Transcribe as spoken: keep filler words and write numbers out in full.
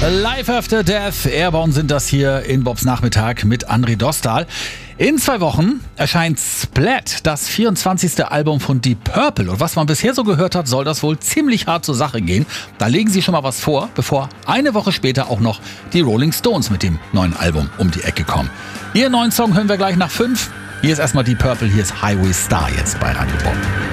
Life After Death, Airborne sind das hier in Bobs Nachmittag mit André Dostal. In zwei Wochen erscheint Splat, das vierundzwanzigste Album von Deep Purple. Und was man bisher so gehört hat, soll das wohl ziemlich hart zur Sache gehen. Da legen sie schon mal was vor, bevor eine Woche später auch noch die Rolling Stones mit dem neuen Album um die Ecke kommen. Ihren neuen Song hören wir gleich nach fünf. Hier ist erstmal Deep Purple, hier ist Highway Star jetzt bei Radio Bob.